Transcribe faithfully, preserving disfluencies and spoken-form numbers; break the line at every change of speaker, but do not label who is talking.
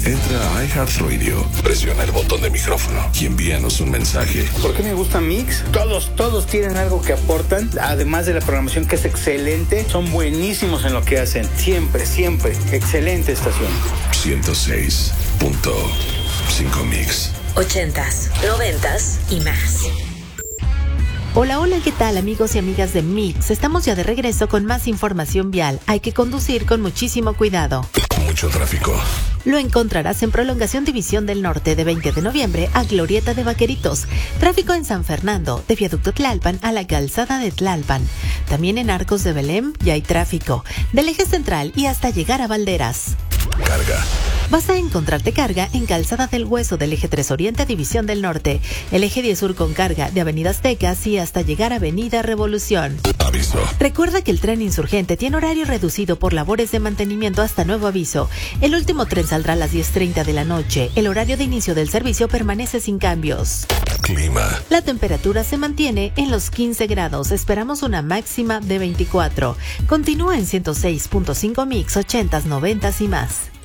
Entra a iHeartRadio, presiona el botón de micrófono y envíanos un mensaje.
¿Por qué me gusta Mix? Todos, todos tienen algo que aportan, además de la programación que es excelente. Son buenísimos en lo que hacen. Siempre, siempre. Excelente estación.
ciento seis punto cinco Mix.
Ochentas, noventas y más.
Hola, hola, ¿qué tal amigos y amigas de Mix? Estamos ya de regreso con más información vial. Hay que conducir con muchísimo cuidado.
Mucho tráfico.
Lo encontrarás en Prolongación División del Norte de veinte de noviembre a Glorieta de Vaqueritos. Tráfico en San Fernando, de Viaducto Tlalpan a la Calzada de Tlalpan. También en Arcos de Belém ya hay tráfico. Del eje central y hasta llegar a Valderas.
Carga.
Vas a encontrarte carga en Calzada del Hueso del eje tres Oriente División del Norte, el eje diez Sur con carga de Avenida Aztecas y hasta llegar a Avenida Revolución.
Aviso.
Recuerda que el tren insurgente tiene horario reducido por labores de mantenimiento hasta nuevo aviso. El último tren saldrá a las diez treinta de la noche. El horario de inicio del servicio permanece sin cambios.
Clima.
La temperatura se mantiene en los quince grados. Esperamos una máxima de veinticuatro. Continúa en ciento seis punto cinco Mix, ochentas, noventas y más.